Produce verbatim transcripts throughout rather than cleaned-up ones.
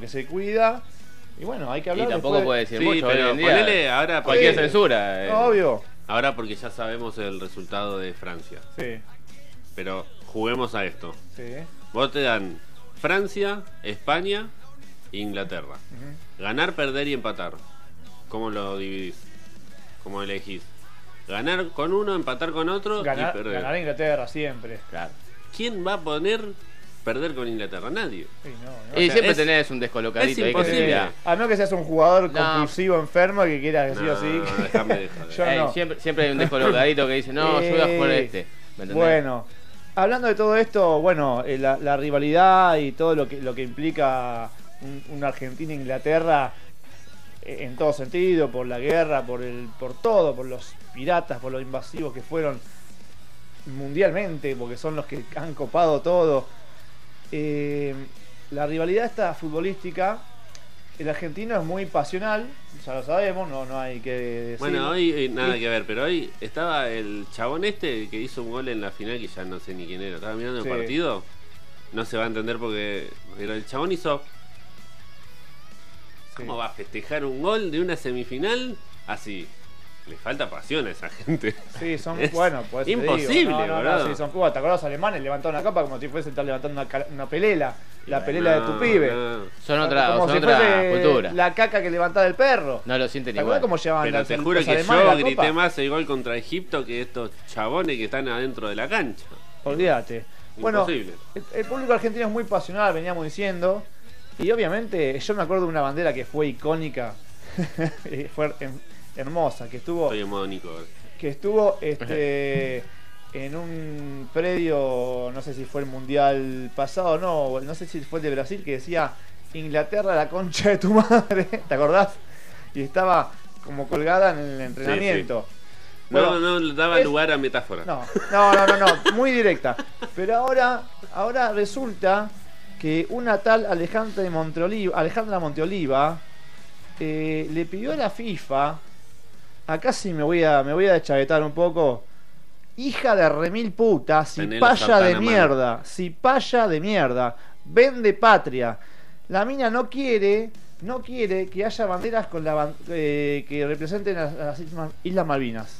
que se cuida. Y bueno, hay que hablar. Y tampoco después. puede decir Sí, mucho hoy pero en día. ponele ahora Cualquier Sí. censura. eh. Obvio. Ahora porque ya sabemos el resultado de Francia. Sí, Pero juguemos a esto. sí. Vos te dan Francia, España e Inglaterra. Ujú. Ganar, perder y empatar. ¿Cómo lo dividís? ¿Cómo elegís? Ganar con uno, empatar con otro Ganar, y perder. ganar a Inglaterra siempre. Claro. ¿Quién va a poner perder con Inglaterra? Nadie. Sí, no, no. Y sea, siempre es- tenés un descolocadito es ahí que imposible. te tira. A menos que seas un jugador No. compulsivo, enfermo, que quiera que sí o No, sí. déjame de joder. Yo Ey, no. siempre, siempre hay un descolocadito que dice, no, yo voy a jugar Eh, este. ¿Me entendés? Bueno, hablando de todo esto, bueno, eh, la, la rivalidad y todo lo que lo que implica un, una Argentina-Inglaterra eh, en todo sentido, por la guerra, por el, por todo, por los piratas, por los invasivos que fueron mundialmente, porque son los que han copado todo. Eh, la rivalidad esta futbolística, el argentino es muy pasional, ya lo sabemos, no, no hay que decir. Bueno, hoy eh, nada Y- que ver, pero hoy estaba el chabón este que hizo un gol en la final que ya no sé ni quién era. Estaba mirando el Sí. partido. No se va a entender porque. Pero el chabón hizo. ¿Cómo Sí. va a festejar un gol de una semifinal así? Le falta pasión a esa gente. Sí, son, Es bueno, pues imposible, no, no, no, boludo. sí, son Cuba, ¿te acordás? Los alemanes levantaron una capa como si fuese estar levantando una, ca- una pelela, la Y pelela no, de tu pibe. no. Son otra, Como son si otra fuese cultura. la caca que levantaba el perro. No lo sienten ¿Te acuerdas igual. cómo llevaban Pero las- te los juro que alemanes yo la grité copa? más el gol contra Egipto que estos chabones que están adentro de la cancha. Olvídate. Bueno, Imposible. el, el público argentino es muy pasional, veníamos diciendo. Y obviamente, yo me acuerdo de una bandera que fue icónica, y fue her- hermosa, que estuvo, Estoy en modo Nico. ahora. que estuvo este, en un predio, no sé si fue el mundial pasado, no, no sé si fue el de Brasil, que decía Inglaterra, la concha de tu madre, ¿te acordás? Y estaba como colgada en el entrenamiento. No, Bueno, no daba es- lugar a metáfora. No, no, no, no, no, muy directa. Pero ahora, ahora resulta que una tal Alejandra Monteoliva, Alejandra Monteoliva eh, le pidió a la FIFA, acá sí me voy a me voy a deschavetar un poco, hija de remil puta, Tené la cipaya sartén de a mano. mierda, cipaya de mierda, vende patria. La mina no quiere, no quiere que haya banderas con la ban- eh, que representen a, a las Islas Islas Malvinas.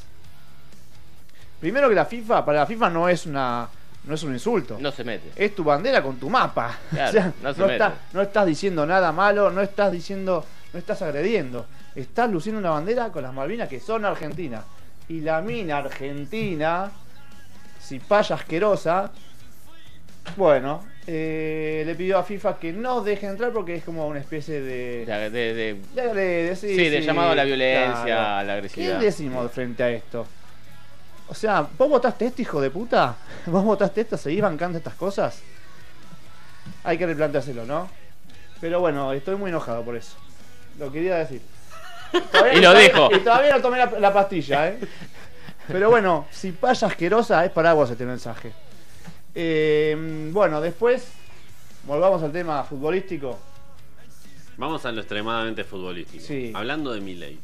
Primero que la FIFA, para la FIFA no es una no es un insulto. No se mete. Es tu bandera con tu mapa. Claro, O sea, no se no, mete. está- no estás diciendo nada malo, no estás diciendo, no estás agrediendo. Estás luciendo una bandera con las Malvinas que son argentinas. Y la mina argentina, cipaya asquerosa, bueno, eh, le pidió a FIFA que no deje entrar porque es como una especie de... De, de- de- de, de- de- sí, sí, de sí, llamado a la violencia, claro. a la ¿Qué agresividad. decimos frente a esto? O sea, ¿vos votaste esto, hijo de puta? ¿Vos votaste esto? ¿Seguís bancando estas cosas? Hay que replanteárselo, ¿no? Pero bueno, estoy muy enojado por eso. Lo quería decir. Todavía- Y lo todavía- dijo. Y todavía no tomé la, la pastilla, ¿eh? Pero bueno, si paya asquerosa, es para vos este mensaje. Eh, bueno, después, volvamos al tema futbolístico. Vamos a lo extremadamente futbolístico. Sí. Hablando de Milei.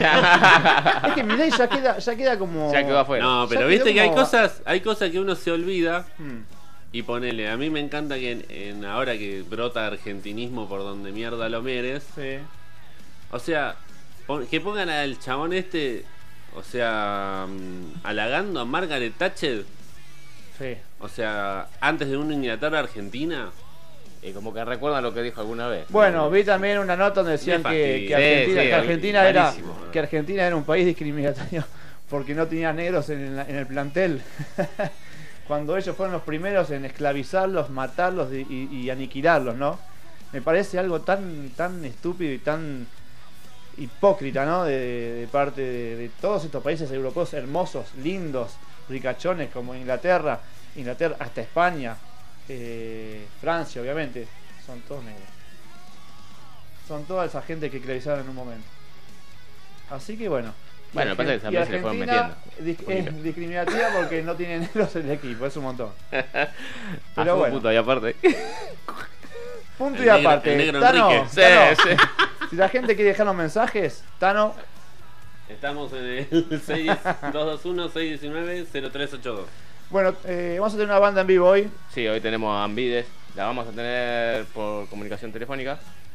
Es que Milei ya queda, ya queda como... Ya quedó afuera. No, Ya pero quedó viste que hay como- cosas, hay cosas que uno se olvida Hmm. y ponele. A mí me encanta que en, en ahora que brota argentinismo por donde mierda lo mires. Sí. O sea, pon- que pongan al chabón este, o sea, mm, halagando a Margaret Thatcher. Sí. O sea, antes de una Inglaterra-Argentina. Y como que recuerdan lo que dijo alguna vez. Bueno, vi también una nota donde decían Me que, que fastidia. Argentina, Sí, sí, que Argentina era malísimo. que Argentina era un país discriminatorio porque no tenía negros en, la- en el plantel. Cuando ellos fueron los primeros en esclavizarlos, matarlos y, y- y aniquilarlos, ¿no? Me parece algo tan tan estúpido y tan hipócrita, ¿no? De, de parte de, de todos estos países europeos hermosos, lindos, ricachones como Inglaterra, Inglaterra hasta España, eh, Francia, obviamente, son todos negros. Son toda esa gente que esclavizaron en un momento. Así que bueno. Y Bueno, Argen- pasa que también y se le fueron Argentina metiendo. dis- es discriminativa porque no tiene negros en el equipo, es un montón. Ah, Pero fue bueno, puto, y aparte. punto El y negro- aparte. el negro Tano, Enrique. Sí, Tano, sí. si la gente quiere dejar los mensajes, Tano, Estamos en el seis dos dos uno seis uno nueve cero tres ocho dos. bueno, eh, vamos a tener una banda en vivo hoy. Sí, hoy tenemos a Ambides. La vamos a tener por comunicación telefónica.